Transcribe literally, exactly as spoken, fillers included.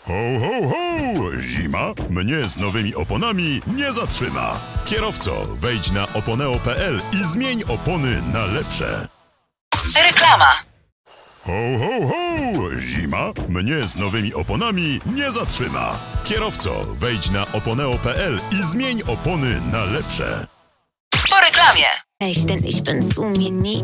Ho, ho, ho! Zima mnie z nowymi oponami nie zatrzyma. Kierowco, wejdź na oponeo kropka pe el i zmień opony na lepsze. Reklama. Ho, ho, ho! Zima mnie z nowymi oponami nie zatrzyma. Kierowco, wejdź na oponeo kropka pe el i zmień opony na lepsze. Po reklamie. Echt, denn ich bin zu mir nie